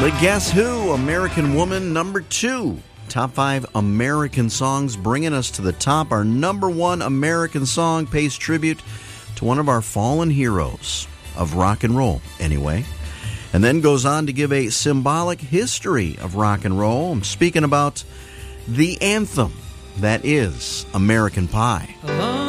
But guess who? American Woman, number 2. Top 5 American songs bringing us to the top. Our number 1 American song pays tribute to one of our fallen heroes of rock and roll, anyway. And then goes on to give a symbolic history of rock and roll. I'm speaking about the anthem that is American Pie.